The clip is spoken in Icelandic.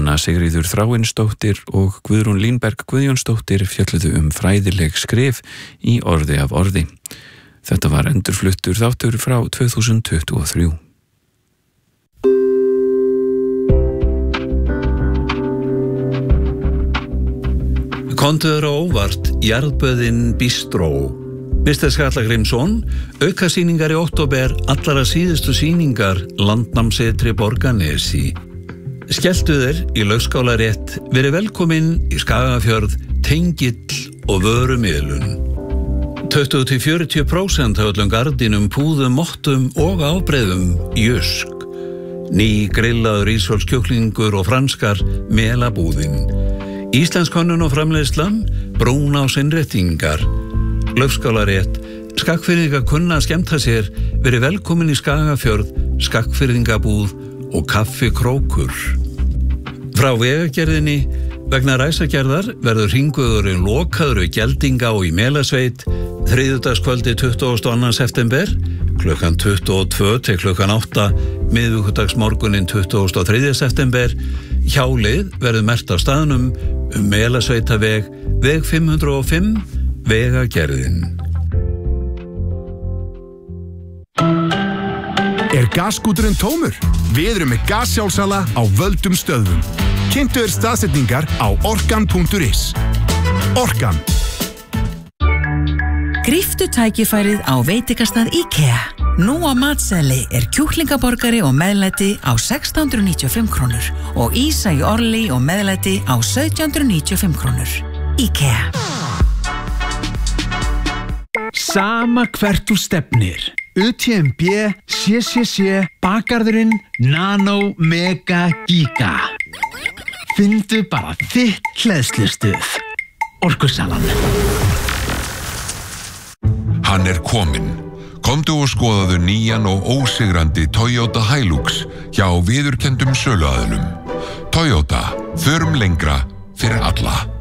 Anna Sigríður Þráinsdóttir og Guðrún Línberg Guðjónsdóttir fjölluðu fræðileg skrif í Orði af orði. Þetta var endurfluttur þáttur frá 2023. Kontuður á óvart, Jarðböðin Bistró. Mr. Skalla Grímsson, aukasýningar í október, allara síðustu sýningar, Landnámssetri Borgarnesi. Skelltu þér í Laufskálarétt, verið velkomin í Skagafjörð, tengill og vörumiðlun. 20-40% af öllum gardínum, púðum, mottum og ábreiðum Jysk. Ný grillaður ísólskjúklingur og franskar melabúðin. Íslensk hönnun og framleiðslan, Brúnás innréttingar, Laufskálarétt, Skagfirðingar kunna að skemmta sér, verið velkomin í Skagafjörð, Skagfirðingabúð og Kaffi Krókur. Frá Vegagerðinni, vegna ræsagerðar verður hringvegurinn lokaður við Geldinga og í Melasveit, þriðjudagskvöldi 22. september, klukkan 22 til klukkan 8, miðvikudagsmorguninn 23. september. Hjálið verður merkt á staðnum Melasveitaveg, veg 505, Vegagerðin. Gasskúturinn tómur? Við erum með gassjálfsala á völdum stöðvum. Kynntu staðsetningar á orkan.is. Orkan. Gríptu tækifærið á veitingastað IKEA. Nú á matseðli kjúklingaborgari og meðlæti á 1695 krónur og ísa í orli og meðlæti á 1795 krónur. IKEA. Sama hvert þú stefnir. UTMB, CCC, Bakarðurinn, Nano, Mega, Giga. Findu bara þitt hleðslustuð. Orkusalan. Hann kominn. Komdu og skoðaðu nýjan og ósigrandi Toyota Hilux hjá viðurkenndum söluaðilum. Toyota, förum lengra fyrir alla.